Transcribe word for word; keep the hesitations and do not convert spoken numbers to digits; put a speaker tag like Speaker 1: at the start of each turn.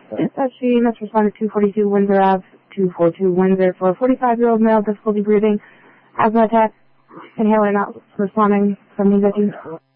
Speaker 1: Dispatch team, that's responded two forty-two Windsor Ave, two forty-two Windsor for a forty-five-year-old male, difficulty breathing, asthma attack, inhaler not responding from the